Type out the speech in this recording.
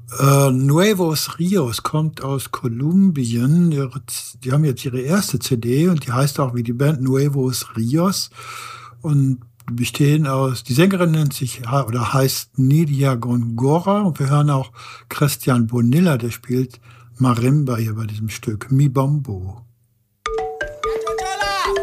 Nuevos Rios kommt aus Kolumbien. Die haben jetzt ihre erste CD und die heißt auch wie die Band Nuevos Rios und die Sängerin nennt sich oder heißt Nidia Góngora und wir hören auch Christian Bonilla, der spielt Marimba hier bei diesem Stück Mi Bombo.